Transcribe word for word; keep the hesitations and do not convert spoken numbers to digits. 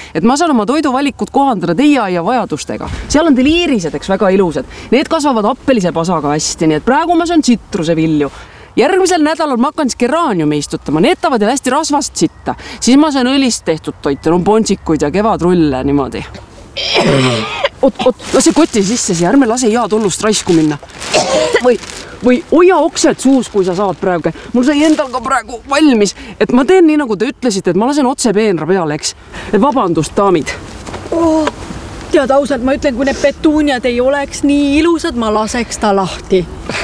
et ma saan oma toiduvalikut kohandada teie aia vajadustega. Seal on teil iirised, eks, väga ilusad. Need kasvavad appelise pasaga hästi, nii et praegu ma saan tsitrusevilju. Järgmisel nädalal ma hakkan geraaniumi istutama, need tavad ja hästi rasvast sitta. Siis ma saan õlist tehtud toitu, no ponsikuid ja kevadrulle niimoodi. Oot, oot, lase koti sisse siia, ärme lase head hullust raisku minna. Või, või hoia oksed suus, kui sa saad praegu. Mul sai endal ka praegu valmis, et ma teen nii, nagu te ütlesite, et ma lasen otse peenra peale, eks. Et vabandust, daamid. Oh, tead ausalt, ma ütlen, kui need petuuniad ei oleks nii ilusad, ma laseks ta lahti.